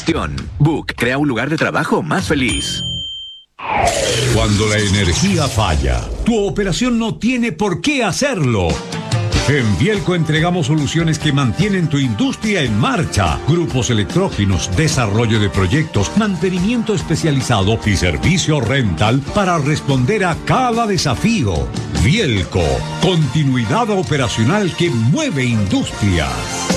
gestión. Book crea un lugar de trabajo más feliz. Cuando la energía falla, tu operación no tiene por qué hacerlo. En Bielco entregamos soluciones que mantienen tu industria en marcha. Grupos electrógenos, desarrollo de proyectos, mantenimiento especializado y servicio rental para responder a cada desafío. Bielco, continuidad operacional que mueve industrias.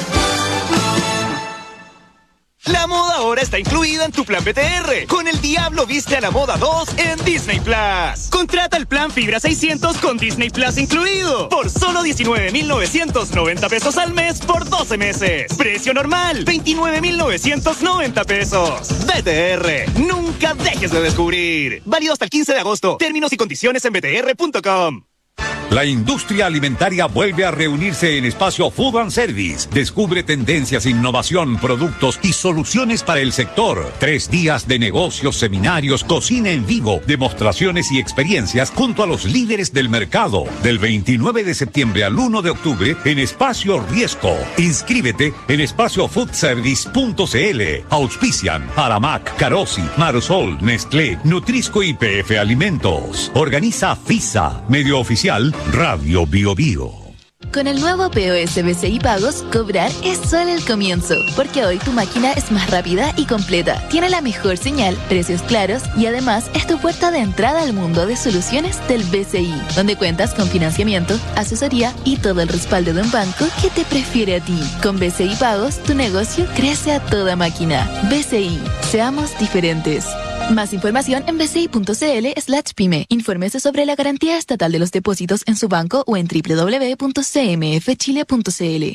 La moda ahora está incluida en tu plan BTR. Con El Diablo Viste a la Moda 2 en Disney Plus. Contrata el plan Fibra 600 con Disney Plus incluido. Por solo 19,990 pesos al mes por 12 meses. Precio normal, 29,990 pesos. BTR, nunca dejes de descubrir. Válido hasta el 15 de agosto. Términos y condiciones en btr.com. La industria alimentaria vuelve a reunirse en Espacio Food and Service. Descubre tendencias, innovación, productos y soluciones para el sector. 3 días de negocios, seminarios, cocina en vivo, demostraciones y experiencias junto a los líderes del mercado. Del 29 de septiembre al 1 de octubre en Espacio Riesco. Inscríbete en espaciofoodservice.cl. Auspician Aramac, Carosi, Marosol, Nestlé, Nutrisco y PF Alimentos. Organiza FISA, medio oficial Radio Bio Bio. Con el nuevo POS BCI Pagos, cobrar es solo el comienzo, porque hoy tu máquina es más rápida y completa, tiene la mejor señal, precios claros y además es tu puerta de entrada al mundo de soluciones del BCI, donde cuentas con financiamiento, asesoría y todo el respaldo de un banco que te prefiere a ti. Con BCI Pagos, tu negocio crece a toda máquina. BCI, seamos diferentes. Más información en bci.cl/pyme. Infórmese sobre la garantía estatal de los depósitos en su banco o en www.cmfchile.cl.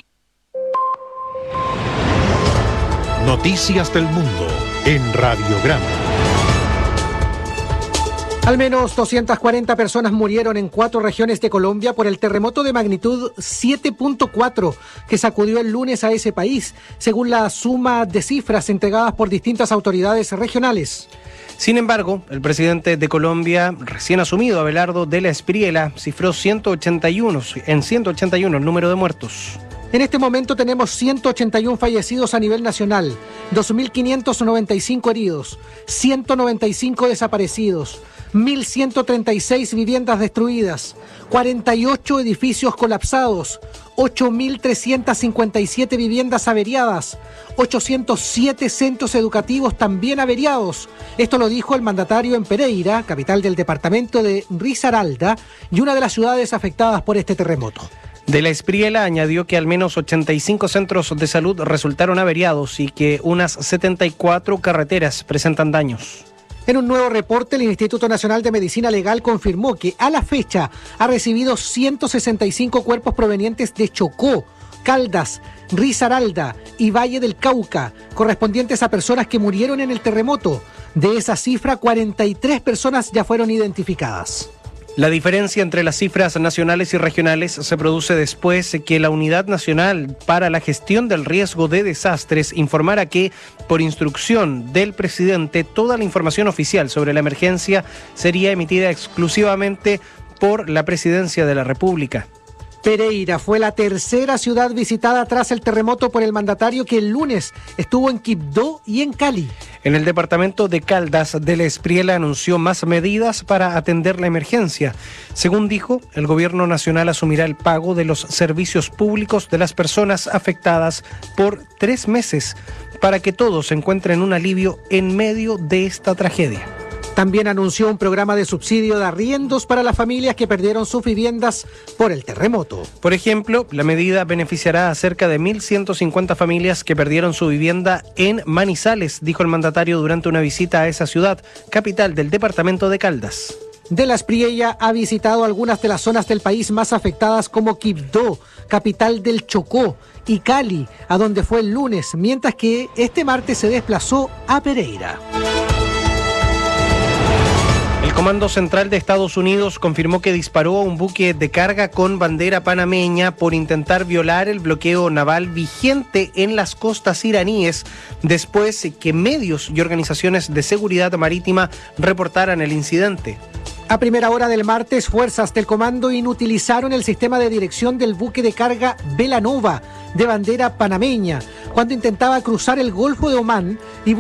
Noticias del Mundo en Radiograma. Al menos 240 personas murieron en 4 regiones de Colombia por el terremoto de magnitud 7.4 que sacudió el lunes a ese país, según la suma de cifras entregadas por distintas autoridades regionales. Sin embargo, el presidente de Colombia, recién asumido, Abelardo de la Espriella, cifró 181 el número de muertos. En este momento tenemos 181 fallecidos a nivel nacional, 2.595 heridos, 195 desaparecidos, 1.136 viviendas destruidas, 48 edificios colapsados, 8.357 viviendas averiadas, 807 centros educativos también averiados. Esto lo dijo el mandatario en Pereira, capital del departamento de Risaralda, y una de las ciudades afectadas por este terremoto. De la Espriella añadió que al menos 85 centros de salud resultaron averiados y que unas 74 carreteras presentan daños. En un nuevo reporte, el Instituto Nacional de Medicina Legal confirmó que a la fecha ha recibido 165 cuerpos provenientes de Chocó, Caldas, Risaralda y Valle del Cauca, correspondientes a personas que murieron en el terremoto. De esa cifra, 43 personas ya fueron identificadas. La diferencia entre las cifras nacionales y regionales se produce después que la Unidad Nacional para la Gestión del Riesgo de Desastres informara que, por instrucción del presidente, toda la información oficial sobre la emergencia sería emitida exclusivamente por la Presidencia de la República. Pereira fue la tercera ciudad visitada tras el terremoto por el mandatario, que el lunes estuvo en Quibdó y en Cali. En el departamento de Caldas, de la Espriella anunció más medidas para atender la emergencia. Según dijo, el gobierno nacional asumirá el pago de los servicios públicos de las personas afectadas por 3 meses para que todos encuentren un alivio en medio de esta tragedia. También anunció un programa de subsidio de arriendos para las familias que perdieron sus viviendas por el terremoto. Por ejemplo, la medida beneficiará a cerca de 1.150 familias que perdieron su vivienda en Manizales, dijo el mandatario durante una visita a esa ciudad, capital del departamento de Caldas. De la Espriella ha visitado algunas de las zonas del país más afectadas, como Quibdó, capital del Chocó, y Cali, a donde fue el lunes, mientras que este martes se desplazó a Pereira. El Comando Central de Estados Unidos confirmó que disparó a un buque de carga con bandera panameña por intentar violar el bloqueo naval vigente en las costas iraníes, después que medios y organizaciones de seguridad marítima reportaran el incidente. A primera hora del martes, fuerzas del comando inutilizaron el sistema de dirección del buque de carga Belanova, de bandera panameña, cuando intentaba cruzar el Golfo de Omán y